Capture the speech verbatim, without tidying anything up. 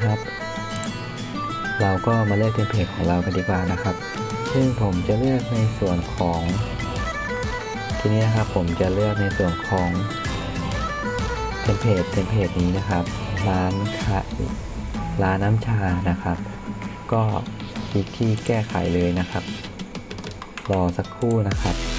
นะครับเราก็มาเลือกเทมเพลตของเรากันดีกว่านะครับซึ่งผมจะเลือกในส่วนของทีนี้นะครับผมจะเลือกในส่วนของเทมเพลตเทมเพลตนี้นะครับร้านขายร้านน้ำชานะครับก็คลิกที่แก้ไขเลยนะครับรอสักครู่นะครับ